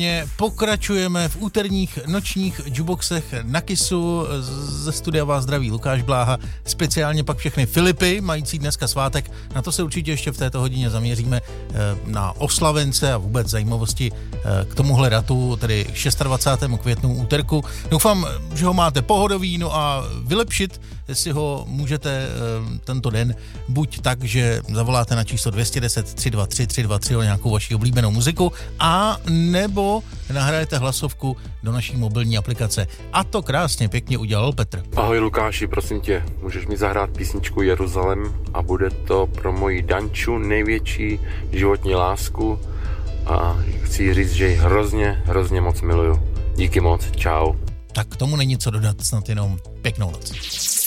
Pokračujeme v úterních nočních jukeboxech na Kissu. Ze studia vás zdraví Lukáš Bláha, speciálně pak všechny Filipy, mající dneska svátek. Na to se určitě ještě v této hodině zaměříme, na oslavence a vůbec zajímavosti k tomuhle datu, tedy 26. květnu úterku. Doufám, že ho máte pohodový, no a vylepšit si ho můžete tento den buď tak, že zavoláte na číslo 210 323 323 o nějakou vaši oblíbenou muziku, a nebo nahrajete hlasovku do naší mobilní aplikace. A to krásně, pěkně udělal Petr. Ahoj Lukáši, prosím tě, můžeš mi zahrát písničku Jeruzalém a bude to pro moji Danču největší životní lásku a chci říct, že ji hrozně moc miluju. Díky moc, čau. Tak k tomu není co dodat, snad jenom pěknou noc.